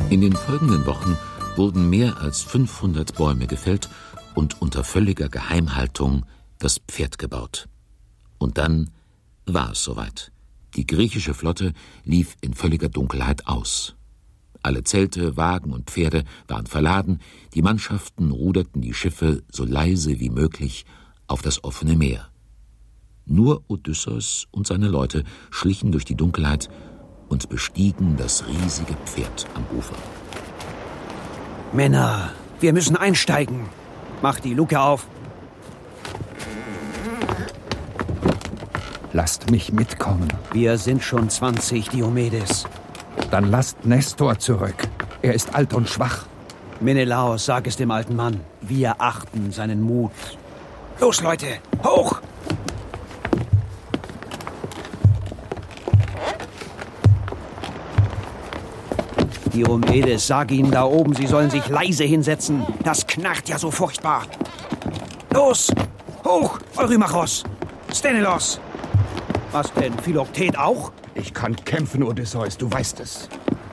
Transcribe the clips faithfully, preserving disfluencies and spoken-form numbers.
In den folgenden Wochen wurden mehr als fünfhundert Bäume gefällt und unter völliger Geheimhaltung das Pferd gebaut. Und dann war es soweit. Die griechische Flotte lief in völliger Dunkelheit aus. Alle Zelte, Wagen und Pferde waren verladen, die Mannschaften ruderten die Schiffe so leise wie möglich auf das offene Meer. Nur Odysseus und seine Leute schlichen durch die Dunkelheit und bestiegen das riesige Pferd am Ufer. Männer, wir müssen einsteigen. Mach die Luke auf. Lasst mich mitkommen. Wir sind schon zwanzig, Diomedes. Dann lasst Nestor zurück. Er ist alt und schwach. Menelaos, sag es dem alten Mann. Wir achten seinen Mut. Los, Leute, hoch! Diomedes, sag ihnen da oben, sie sollen sich leise hinsetzen. Das knarrt ja so furchtbar. Los, hoch, Eurymachos, Sthenelus. Was denn, Philoktet auch? Ich kann kämpfen, Odysseus, du weißt es.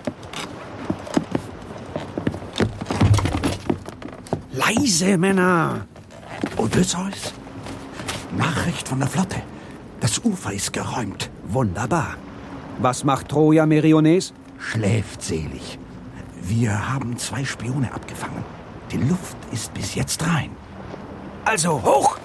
Leise, Männer. Odysseus? Nachricht von der Flotte. Das Ufer ist geräumt. Wunderbar. Was macht Troja, Meriones? Schläft selig. Wir haben zwei Spione abgefangen. Die Luft ist bis jetzt rein. Also, hoch!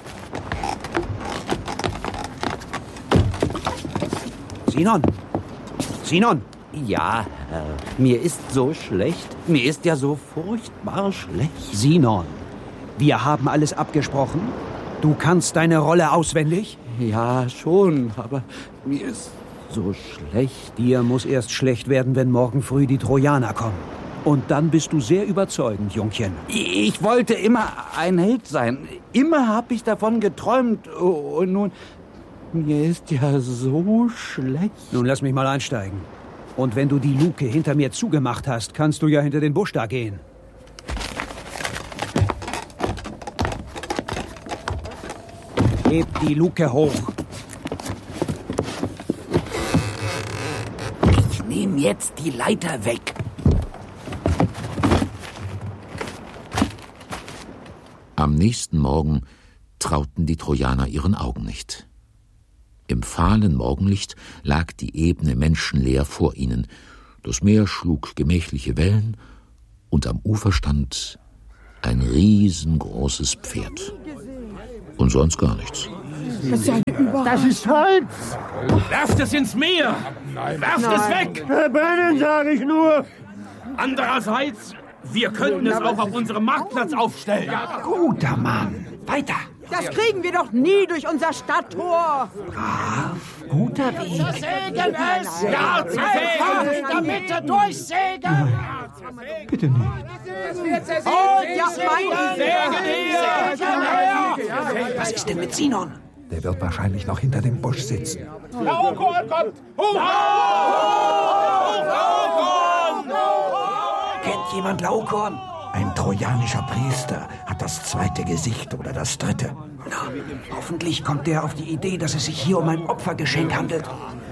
Sinon! Sinon! Ja, Herr, mir ist so schlecht. Mir ist ja so furchtbar schlecht. Sinon, wir haben alles abgesprochen. Du kannst deine Rolle auswendig? Ja, schon, aber mir ist so schlecht. Dir muss erst schlecht werden, wenn morgen früh die Trojaner kommen. Und dann bist du sehr überzeugend, Jungchen. Ich wollte immer ein Held sein. Immer habe ich davon geträumt. Und nun, mir ist ja so schlecht. Nun lass mich mal einsteigen. Und wenn du die Luke hinter mir zugemacht hast, kannst du ja hinter den Busch da gehen. Heb die Luke hoch. Ich nehme jetzt die Leiter weg. Am nächsten Morgen trauten die Trojaner ihren Augen nicht. Im fahlen Morgenlicht lag die Ebene menschenleer vor ihnen. Das Meer schlug gemächliche Wellen und am Ufer stand ein riesengroßes Pferd. Und sonst gar nichts. Das ist, das ist Holz. Werft es ins Meer! Nein. Werft Nein. es weg! Verbrennen, sage ich nur. Andererseits, wir könnten es auch auf unserem Marktplatz aufstellen. Guter Mann. Weiter. Das kriegen wir doch nie durch unser Stadttor. Brav, guter Weg. Zersägen es! Ja, zersägen! In der Mitte durchsägen! Bitte nicht. Oh, ja, mein Sägen her! Was ist denn mit Sinon? Der wird wahrscheinlich noch hinter dem Busch sitzen. Laokoon kommt! Laokoon! Kennt jemand Laokoon? Ein trojanischer Priester hat das zweite Gesicht oder das dritte. Na, hoffentlich kommt der auf die Idee, dass es sich hier um ein Opfergeschenk handelt.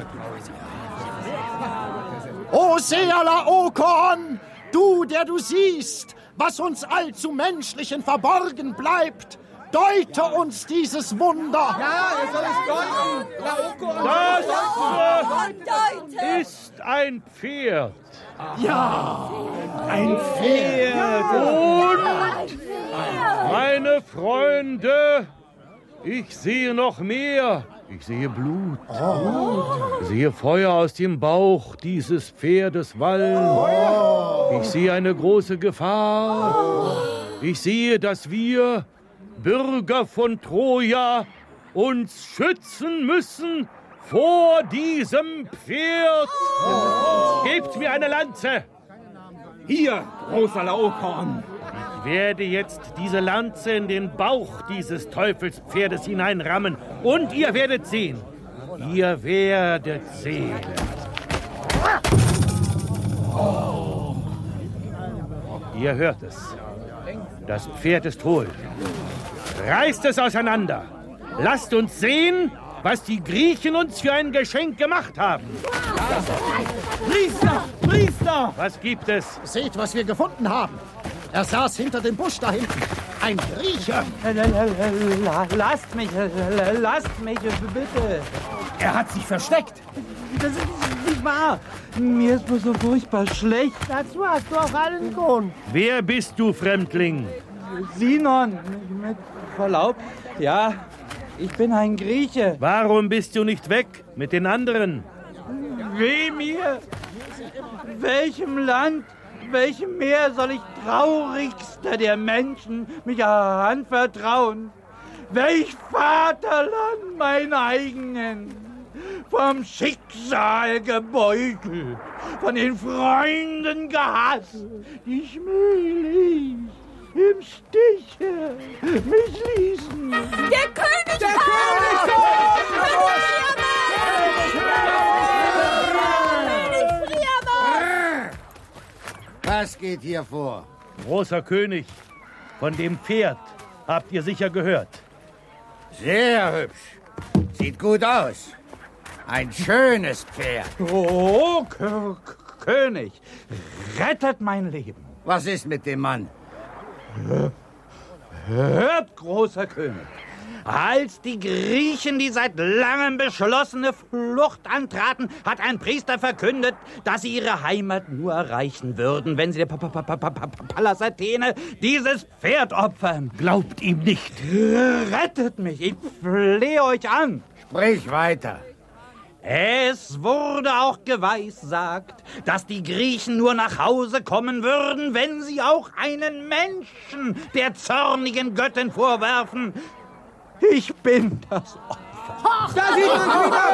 O Seher Laokoon, du, der du siehst, was uns allzu Menschlichen verborgen bleibt, deute uns dieses Wunder. Ja, er soll es deuten. Laokoon. Das ist ein Pferd. Ja, ein Pferd. Und, meine Freunde, ich sehe noch mehr. Ich sehe Blut. Oh. Ich sehe Feuer aus dem Bauch dieses Pferdes wallen. Oh. Ich sehe eine große Gefahr. Oh. Ich sehe, dass wir, Bürger von Troja, uns schützen müssen vor diesem Pferd. Oh. Gebt mir eine Lanze. Hier, großer Laokoon. Ich werde jetzt diese Lanze in den Bauch dieses Teufelspferdes hineinrammen. Und ihr werdet sehen. Ihr werdet sehen. Oh. Ihr hört es. Das Pferd ist hohl. Reißt es auseinander. Lasst uns sehen, was die Griechen uns für ein Geschenk gemacht haben. Priester! Priester! Was gibt es? Seht, was wir gefunden haben. Er saß hinter dem Busch da hinten. Ein Grieche. Lasst mich, lasst mich, bitte. Er hat sich versteckt. Das ist nicht wahr. Mir ist nur so furchtbar schlecht. Dazu hast du auch allen Grund. Wer bist du, Fremdling? Sinon, mit Verlaub, ja, ich bin ein Grieche. Warum bist du nicht weg mit den anderen? Weh mir! Welchem Land, welchem Meer soll ich traurigster der Menschen mich anvertrauen? Welch Vaterland mein eigenen, vom Schicksal gebeutelt, von den Freunden gehasst, die schmählich im Stiche mich ließen. Der König! Der König! Was geht hier vor? Großer König, von dem Pferd habt ihr sicher gehört. Sehr hübsch. Sieht gut aus. Ein schönes Pferd. Oh, K König, rettet mein Leben. Was ist mit dem Mann? Hört, großer König, als die Griechen die seit langem beschlossene Flucht antraten, hat ein Priester verkündet, dass sie ihre Heimat nur erreichen würden, wenn sie der Pa- Pa- Pa- Pa- Pa- Pallas Athene dieses Pferd opfern. Glaubt ihm nicht. Rettet mich, ich flehe euch an. Sprich weiter. Es wurde auch geweissagt, dass die Griechen nur nach Hause kommen würden, wenn sie auch einen Menschen der zornigen Göttin vorwerfen. Ich bin das Opfer. Da sieht man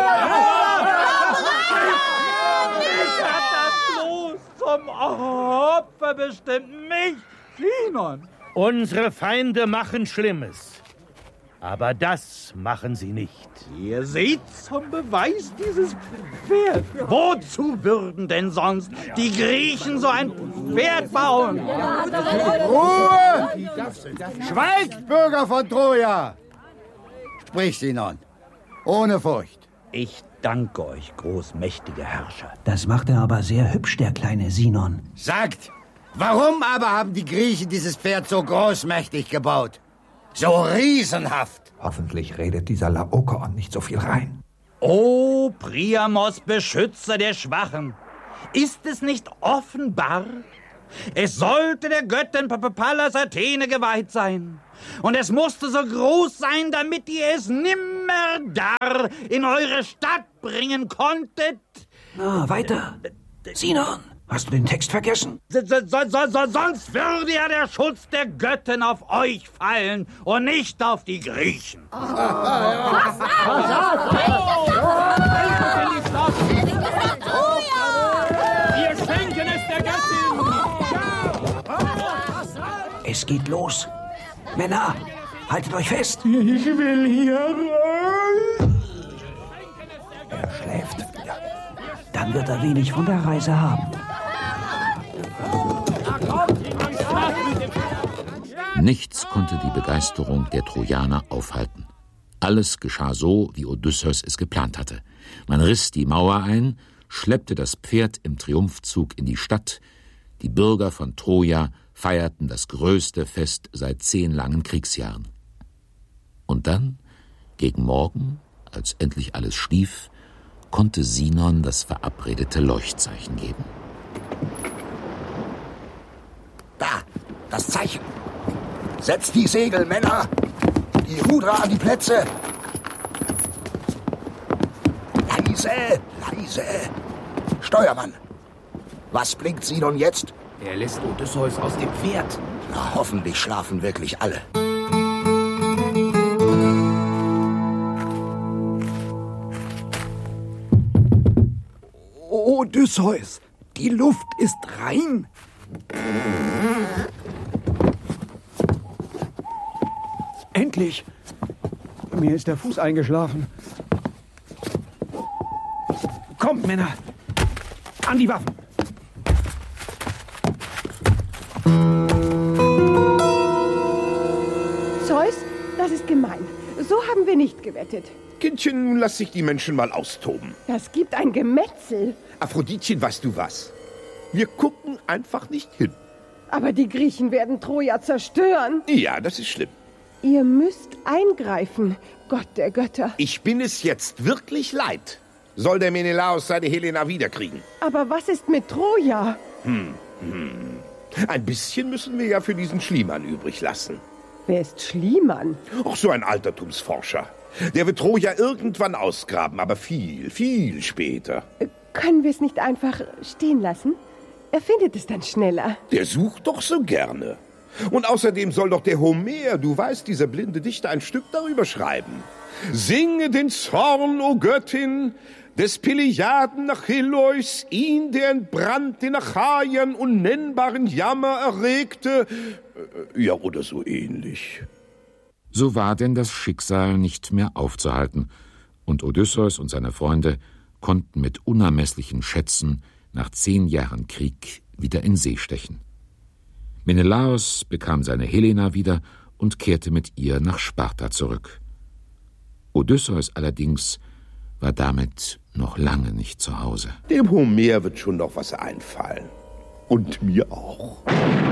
Ich hab das Los zum Opfer bestimmt. Mich, Sinon. Unsere Feinde machen Schlimmes. Aber das machen sie nicht. Ihr seht zum Beweis dieses Pferd. Wozu würden denn sonst die Griechen so ein Pferd bauen? Ruhe! Schweigt, Bürger von Troja! Sprich, Sinon. Ohne Furcht. Ich danke euch, großmächtige Herrscher. Das macht er aber sehr hübsch, der kleine Sinon. Sagt, warum aber haben die Griechen dieses Pferd so großmächtig gebaut? So riesenhaft. Hoffentlich redet dieser Laokoon nicht so viel rein. O Priamos, Beschützer der Schwachen, ist es nicht offenbar? Es sollte der Göttin Pallas Athene geweiht sein. Und es musste so groß sein, damit ihr es nimmer dar in eure Stadt bringen konntet. Na, weiter. Sinon, hast du den Text vergessen? So, so, so, so, sonst würde ja der Schutz der Göttin auf euch fallen und nicht auf die Griechen. Was? Wir schenken es der Göttin! Es geht los. Männer, haltet euch fest. Ich will hier rein. Er schläft wieder. Dann wird er wenig von der Reise haben. Nichts konnte die Begeisterung der Trojaner aufhalten. Alles geschah so, wie Odysseus es geplant hatte. Man riss die Mauer ein, schleppte das Pferd im Triumphzug in die Stadt. Die Bürger von Troja feierten das größte Fest seit zehn langen Kriegsjahren. Und dann, gegen Morgen, als endlich alles schlief, konnte Sinon das verabredete Leuchtzeichen geben. Da, das Zeichen. Setzt die Segel, Männer. Die Ruder an die Plätze. Leise, leise. Steuermann, was blinkt Sinon jetzt? Er lässt Odysseus aus dem Pferd. Na, hoffentlich schlafen wirklich alle. Odysseus, die Luft ist rein. Endlich. Mir ist der Fuß eingeschlafen. Kommt, Männer. An die Waffen. Zeus, das ist gemein. So haben wir nicht gewettet. Kindchen, nun lass sich die Menschen mal austoben. Das gibt ein Gemetzel. Aphroditchen, weißt du was? Wir gucken einfach nicht hin. Aber die Griechen werden Troja zerstören. Ja, das ist schlimm. Ihr müsst eingreifen, Gott der Götter. Ich bin es jetzt wirklich leid. Soll der Menelaos seine Helena wiederkriegen? Aber was ist mit Troja? Hm, hm. Ein bisschen müssen wir ja für diesen Schliemann übrig lassen. Wer ist Schliemann? Ach, so ein Altertumsforscher. Der wird Troja irgendwann ausgraben, aber viel, viel später. Können wir es nicht einfach stehen lassen? Er findet es dann schneller. Der sucht doch so gerne. Und außerdem soll doch der Homer, du weißt, dieser blinde Dichter, ein Stück darüber schreiben. Singe den Zorn, o Göttin, des Pelejaden Achilleus, ihn, der entbrannt den Achaiern unnennbaren Jammer erregte. Ja, oder so ähnlich. So war denn das Schicksal nicht mehr aufzuhalten, und Odysseus und seine Freunde konnten mit unermesslichen Schätzen nach zehn Jahren Krieg wieder in See stechen. Menelaos bekam seine Helena wieder und kehrte mit ihr nach Sparta zurück. Odysseus allerdings war damit noch lange nicht zu Hause. Dem Homer wird schon noch was einfallen. Und mir auch.